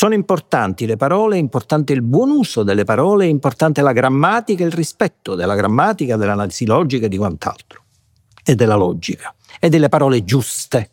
Sono importanti le parole, è importante il buon uso delle parole, è importante la grammatica, il rispetto della grammatica, dell'analisi logica e di quant'altro, e della logica, e delle parole giuste,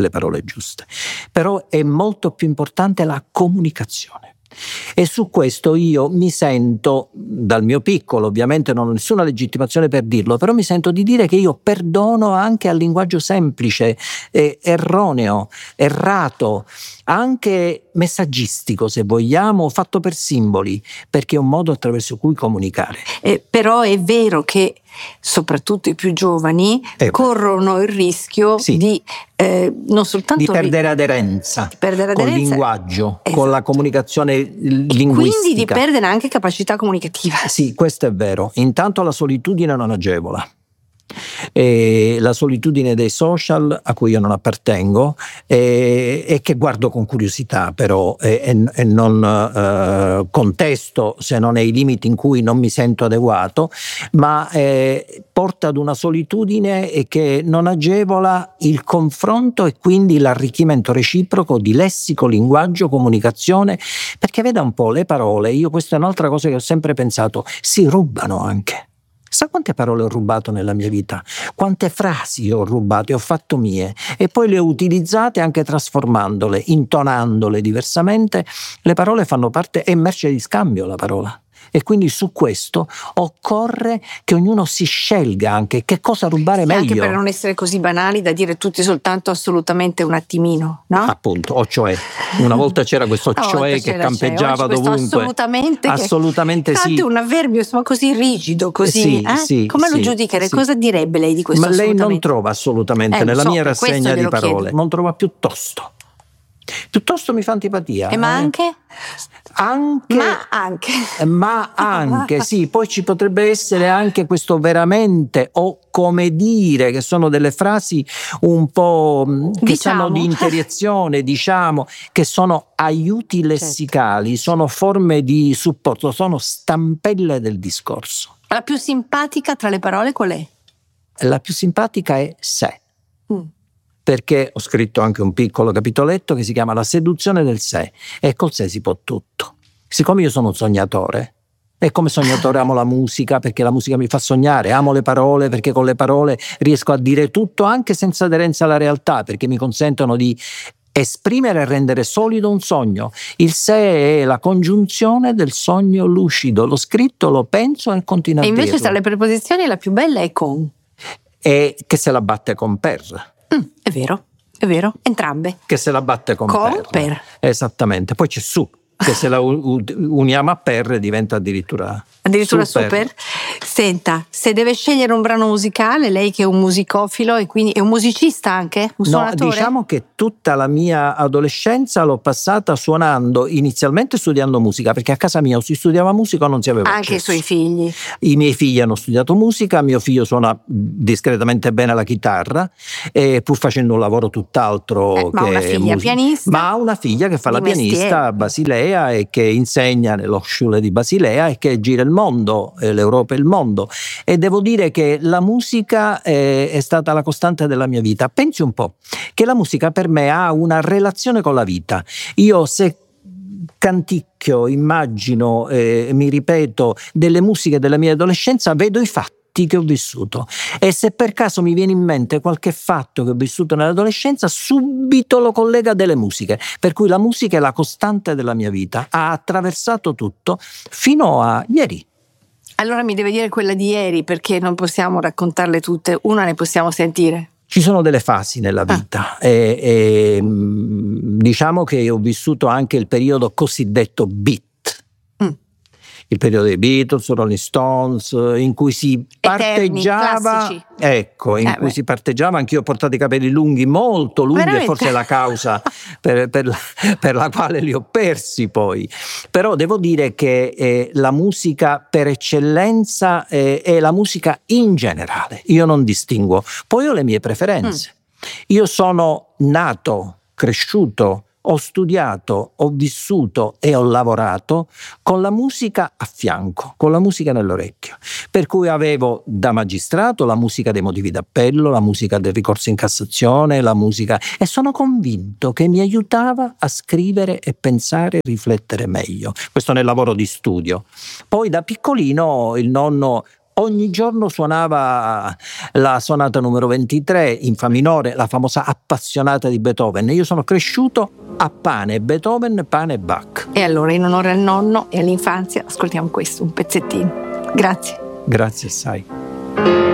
Però è molto più importante la comunicazione. E su questo io mi sento, dal mio piccolo, ovviamente non ho nessuna legittimazione per dirlo, però mi sento di dire che io perdono anche al linguaggio semplice, erroneo, errato, anche messaggistico se vogliamo, fatto per simboli, perché è un modo attraverso cui comunicare. Però è vero che soprattutto i più giovani corrono il rischio di non soltanto di perdere aderenza col linguaggio, esatto, con la comunicazione linguistica. Quindi di perdere anche capacità comunicativa. Sì, questo è vero. Intanto la solitudine non agevola. E la solitudine dei social, a cui io non appartengo e che guardo con curiosità, però e non contesto se non ai limiti in cui non mi sento adeguato, ma porta ad una solitudine che non agevola il confronto e quindi l'arricchimento reciproco di lessico, linguaggio, comunicazione, perché veda un po', le parole, io questa è un'altra cosa che ho sempre pensato, si rubano anche. Sa quante parole ho rubato nella mia vita? Quante frasi ho rubato e ho fatto mie e poi le ho utilizzate anche trasformandole, intonandole diversamente. Le parole fanno parte, è merce di scambio la parola. E quindi su questo occorre che ognuno si scelga anche che cosa rubare meglio. Anche per non essere così banali da dire tutti soltanto assolutamente un attimino, no? Appunto, o cioè. Una volta c'era questo cioè che campeggiava dovunque. Assolutamente sì. Tanto un avverbio insomma così rigido, così. Sì, come lo giudica? Cosa direbbe lei di questo? Ma lei non trova assolutamente nella mia rassegna di parole. Chiedo. Non trova piuttosto. Piuttosto mi fa antipatia. Ma anche? Ma anche, sì, poi ci potrebbe essere anche questo veramente o come dire, che sono delle frasi un po' che sono di interazione, diciamo, che sono aiuti lessicali, sono forme di supporto, sono stampelle del discorso. La più simpatica tra le parole qual è? La più simpatica è sé. Perché ho scritto anche un piccolo capitoletto che si chiama La seduzione del sé, e col sé si può tutto. Siccome io sono un sognatore, e come sognatore amo la musica perché la musica mi fa sognare, amo le parole perché con le parole riesco a dire tutto anche senza aderenza alla realtà, perché mi consentono di esprimere e rendere solido un sogno. Il sé è la congiunzione del sogno lucido, lo scritto, lo penso e continuo a dirlo. E invece tra le preposizioni la più bella è con. E che se la batte con per. È vero, entrambe. Che se la batte con per. Esattamente, poi c'è su, che se la uniamo a per diventa addirittura super. Senta, se deve scegliere un brano musicale, lei che è un musicofilo e quindi è un musicista anche? Un suonatore? No, diciamo che tutta la mia adolescenza l'ho passata suonando, inizialmente studiando musica, perché a casa mia o si studiava musica o non si aveva anche accesso. I suoi figli? I miei figli hanno studiato musica, mio figlio suona discretamente bene la chitarra, pur facendo un lavoro tutt'altro. Ma una figlia pianista? Ma ha una figlia che fa la pianista a Basilea e che insegna nello Schule di Basilea e che gira il mondo, l'Europa e il mondo. E devo dire che la musica è stata la costante della mia vita. Pensi un po' che la musica per me ha una relazione con la vita. Io se canticchio, immagino, mi ripeto delle musiche della mia adolescenza, vedo i fatti che ho vissuto, e se per caso mi viene in mente qualche fatto che ho vissuto nell'adolescenza, subito lo collega a delle musiche, per cui la musica è la costante della mia vita, ha attraversato tutto fino a ieri. Allora mi deve dire quella di ieri, perché non possiamo raccontarle tutte, una ne possiamo sentire. Ci sono delle fasi nella vita e diciamo che ho vissuto anche il periodo cosiddetto beat. Il periodo dei Beatles, Rolling Stones, in cui si parteggiava, cui si parteggiava. Anch'io ho portato i capelli lunghi, molto lunghi, veramente? E forse è la causa per la quale li ho persi poi. Però devo dire che la musica per eccellenza è la musica in generale, io non distinguo. Poi ho le mie preferenze. Io sono nato, cresciuto, ho studiato, ho vissuto e ho lavorato con la musica a fianco, con la musica nell'orecchio. Per cui avevo da magistrato la musica dei motivi d'appello, la musica del ricorso in Cassazione, la musica, e sono convinto che mi aiutava a scrivere e pensare e riflettere meglio. Questo nel lavoro di studio. Poi da piccolino il nonno ogni giorno suonava la sonata numero 23 in fa minore, la famosa appassionata di Beethoven. Io sono cresciuto a pane Beethoven, pane Bach. E allora, in onore al nonno e all'infanzia, ascoltiamo questo, un pezzettino. Grazie. Grazie assai.